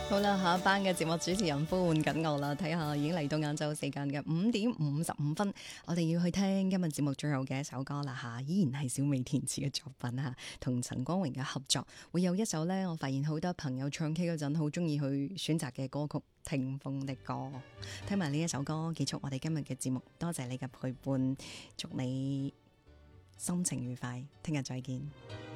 好啦，下一班嘅節目主持人呼喚緊我啦，睇下已經嚟到晏晝時間嘅5:55，我哋要去聽今日節目最後嘅一首歌啦吓，依然係小美填詞嘅作品吓，同陳光榮嘅合作，會有一首呢，我發現好多朋友唱 K 嗰陣好中意去選擇嘅歌曲《聽風的歌》，聽埋呢一首歌結束我哋今日嘅節目，多謝你嘅陪伴，祝你心情愉快，聽日再見。